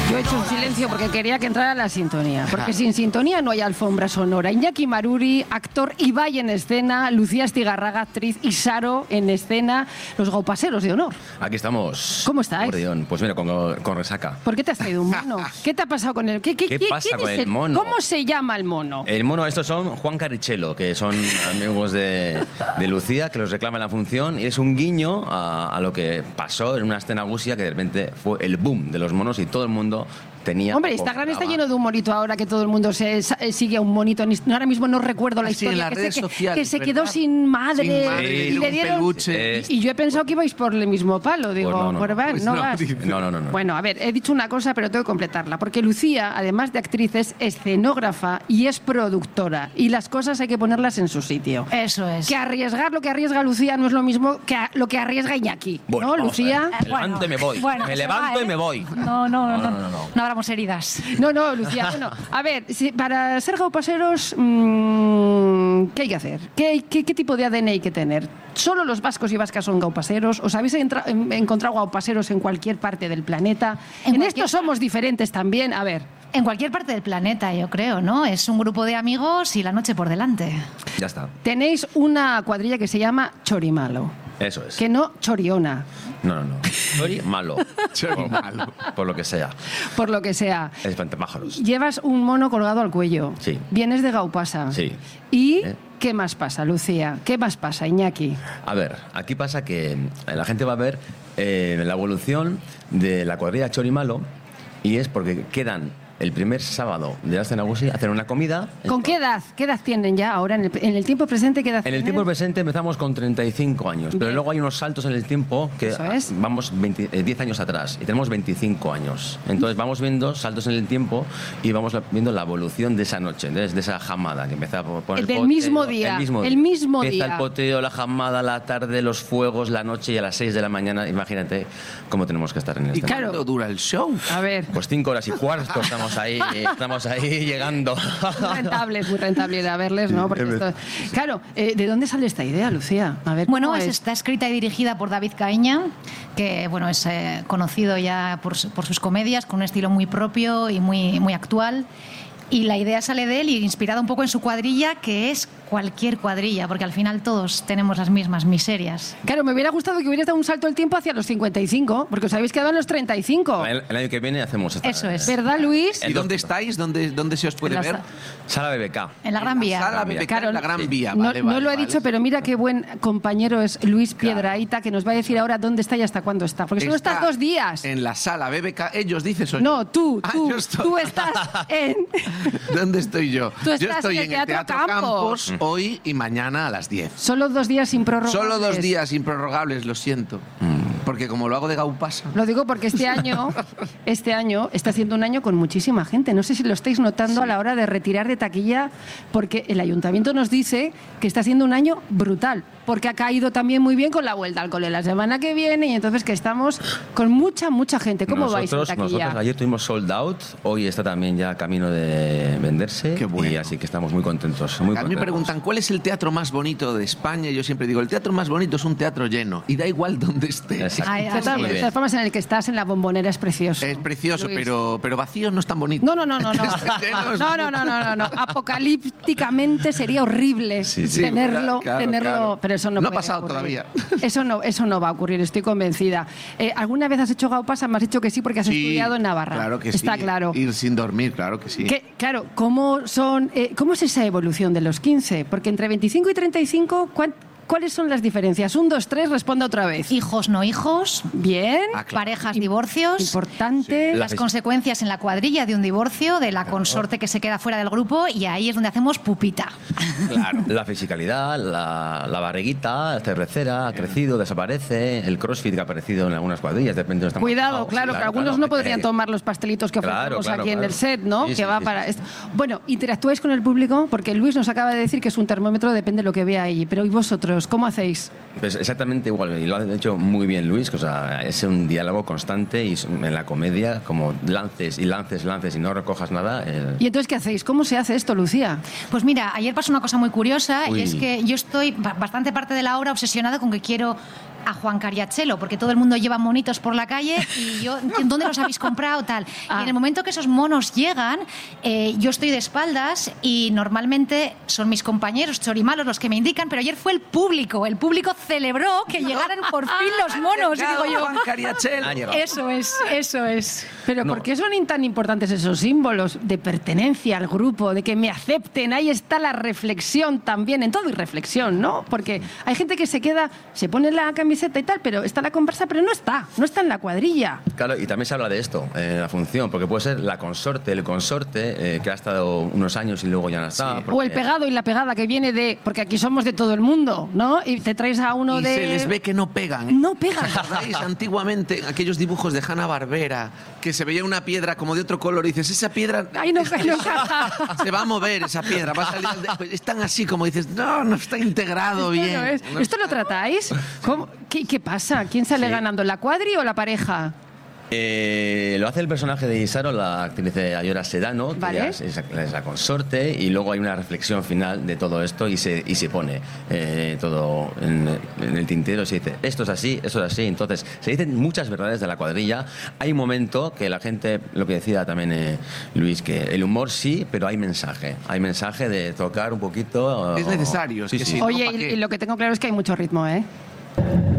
Yo he hecho un silencio porque quería que entrara la sintonía. Porque sin sintonía no hay alfombra sonora. Iñaki Maruri, actor, Ibai en escena, Lucía Estigarraga, actriz, y Saro en escena, los gaupaseros de honor. Aquí estamos. ¿Cómo estáis? Gordión. Pues mira, con resaca. ¿Por qué te has traído un mono? ¿Qué te ha pasado con el...? ¿Qué pasa con el mono? ¿Cómo se llama el mono? El mono, estos son Juan Carichello, que son amigos de Lucía, que los reclama en la función, y es un guiño a lo que pasó en una escena gusia que de repente fue el boom de los monos y todo el mundo tenía... Hombre, Instagram está lleno de un monito ahora que todo el mundo sigue a un monito. Ahora mismo no recuerdo la historia. En las redes sociales, que se ¿verdad? quedó sin madre. Y le dieron peluche. Y yo he pensado que ibais por el mismo palo. Digo, Pues no. por ver, Pues no no, vas. dice. No. Bueno, a ver, he dicho una cosa, pero tengo que completarla. Porque Lucía, además de actriz, es escenógrafa y es productora. Y las cosas hay que ponerlas en su sitio. Eso es. Que arriesgar lo que arriesga Lucía no es lo mismo que lo que arriesga Iñaki. Bueno, ¿no, vamos a Lucía? ver. Me levanto y me voy. Me levanto y me voy. No abramos heridas. No, Lucía. Bueno, a ver, para ser gaupaseros, ¿qué hay que hacer? ¿Qué tipo de ADN hay que tener? ¿Solo los vascos y vascas son gaupaseros? ¿Os habéis encontrado gaupaseros en cualquier parte del planeta? En esto somos diferentes también. A ver. En cualquier parte del planeta, yo creo, ¿no? Es un grupo de amigos y la noche por delante. Ya está. Tenéis una cuadrilla que se llama Chorimalo. Eso es. Que no Choriona. No. Chori malo. Chori malo. Por lo que sea. Por lo que sea. Espantapájaros. Llevas un mono colgado al cuello. Sí. Vienes de Gaupasa. Sí. ¿Y qué más pasa, Lucía? ¿Qué más pasa, Iñaki? A ver, aquí pasa que la gente va a ver la evolución de la cuadrilla Chorimalo, y es porque quedan el primer sábado de la escena gusi hacer una comida. ¿Con qué edad? ¿Qué edad tienen ya ahora? En el tiempo presente, ¿qué edad En el tienen? tiempo presente empezamos con 35 años, pero Bien. luego hay unos saltos en el tiempo que Eso es. vamos 10 años atrás y tenemos 25 años. Entonces vamos viendo saltos en el tiempo y vamos viendo la evolución de esa noche, desde esa jamada que empieza por el Del poteo, mismo día. El mismo empieza día. el poteo, la jamada, la tarde, los fuegos, la noche, y a las 6 de la mañana, imagínate cómo tenemos que estar en ¿Y este claro. cuánto dura el show? A ver. Pues 5 horas y cuarto estamos ahí llegando. Muy rentable ir a verles, ¿no? Porque esto... Claro, ¿de dónde sale esta idea, Lucía? A ver, Bueno, ¿cómo es? está escrita y dirigida por David Caíña, que bueno, es conocido ya por sus comedias, con un estilo muy propio y muy actual. Y la idea sale de él y inspirada un poco en su cuadrilla, que es cualquier cuadrilla, porque al final todos tenemos las mismas miserias. Claro, me hubiera gustado que hubierais dado un salto el tiempo hacia los 55, porque os habéis quedado en los 35. El año que viene hacemos esta. Eso es. ¿Verdad, Luis? ¿Y dónde estáis? ¿Dónde se os puede En la ver? Sala BBK. En la Gran Vía. Sala BBK, Claro, en la Gran Vía. No, Vale, no vale, lo he vale. dicho, pero mira qué buen compañero es Luis Piedrahita, que nos va a decir ahora dónde está y hasta cuándo está. Porque solo estás 2 días. En la Sala BBK, ellos dicen soy No, yo. tú yo estoy- tú estás en... ¿Dónde estoy yo? Tú Yo estás estoy en en el el Teatro Teatro Campos. Campos hoy y mañana a las 10. Solo 2 días sin prórroga. Solo 2 días improrrogables, lo siento. Porque como lo hago de Gaupasa. Lo digo porque este año está siendo un año con muchísima gente. No sé si lo estáis notando a la hora de retirar de taquilla, porque el ayuntamiento nos dice que está siendo un año brutal, porque ha caído también muy bien con la vuelta al cole la semana que viene, y entonces que estamos con mucha gente. ¿Cómo vais en taquilla? Nosotros ayer tuvimos sold out, hoy está también ya camino de venderse. Qué bueno. Y así que estamos muy contentos. Muy A mí me contentos. preguntan cuál es el teatro más bonito de España. Y yo siempre digo, el teatro más bonito es un teatro lleno. Y da igual dónde esté. Exacto. Ay, De Muy bien. todas formas, en el que estás en la Bombonera es precioso. Es precioso, Luis. pero vacío no es tan bonito. No. Apocalípticamente sería horrible Sí, sí, tenerlo, claro. pero eso no No ha puede pasado ocurrir. todavía. Eso no va a ocurrir, estoy convencida. ¿Alguna vez has hecho Gaupasa? Me has dicho que sí, porque has Sí, estudiado en Navarra. Claro que Está sí. claro. Ir sin dormir, claro que sí. Claro, ¿cómo es esa evolución de los 15? Porque entre 25 y 35, ¿cuáles son las diferencias? 1, 2, 3, responda otra vez. Hijos, no hijos, Bien, Ah, claro. parejas, divorcios, importante. las consecuencias en la cuadrilla de un divorcio, de la consorte que se queda fuera del grupo, y ahí es donde hacemos pupita. Claro. La fisicalidad, la barriguita, la cervecera, ha crecido, desaparece, el crossfit que ha aparecido en algunas cuadrillas, depende de esta Cuidado, claro, que algunos no podrían tomar los pastelitos que ofrecemos Claro, aquí en claro. el set, ¿no? Sí, que sí, va sí, para sí. esto. Bueno, ¿interactúáis con el público? Porque Luis nos acaba de decir que es un termómetro, depende de lo que vea allí. Pero ¿y vosotros? ¿Cómo hacéis? Pues exactamente igual, y lo ha hecho muy bien Luis, o sea, es un diálogo constante, y en la comedia, como lances y no recojas nada. ¿Y entonces qué hacéis? ¿Cómo se hace esto, Lucía? Pues mira, ayer pasó una cosa muy curiosa, Uy. y es que yo estoy bastante parte de la obra obsesionada con que quiero a Juan Cariachelo, porque todo el mundo lleva monitos por la calle y yo, ¿dónde los habéis comprado? Tal. Y en el momento que esos monos llegan, yo estoy de espaldas y normalmente son mis compañeros chorimalos los que me indican, pero ayer fue el público celebró que llegaran por fin los monos. Y digo yo, Juan Cariachelo. Eso es. Pero ¿por qué son tan importantes esos símbolos de pertenencia al grupo, de que me acepten? Ahí está la reflexión también, en todo y reflexión, ¿no? Porque hay gente que se queda, se pone la camiseta y tal, pero está la comparsa, pero no está en la cuadrilla. Claro, y también se habla de esto en la función, porque puede ser la consorte, el consorte, que ha estado unos años y luego ya no está. Sí. Porque... O el pegado y la pegada que viene de... Porque aquí somos de todo el mundo, ¿no? Y te traes a uno Y de... se les ve que no pegan. ¿eh? No pegan. ¿Recordáis antiguamente aquellos dibujos de Hanna-Barbera que se veía una piedra como de otro color y dices, esa piedra Ay, no encaja. se va a mover, esa piedra va a salir pues están así como dices, no está integrado bien. No es. ¿Esto lo tratáis? ¿Qué pasa? ¿Quién sale ganando, la cuadri o la pareja? Lo hace el personaje de Isaro, la actriz de Ayora Sedano, que Vale. ya es la consorte, y luego hay una reflexión final de todo esto y se pone todo en el tintero. Se dice, esto es así. Entonces, se dicen muchas verdades de la cuadrilla. Hay un momento que la gente, lo que decía también Luis, que el humor sí, pero hay mensaje. Hay mensaje de tocar un poquito. Es necesario, es Sí, que sí. sí. Oye, ¿para qué? y lo que tengo claro es que hay mucho ritmo, ¿eh?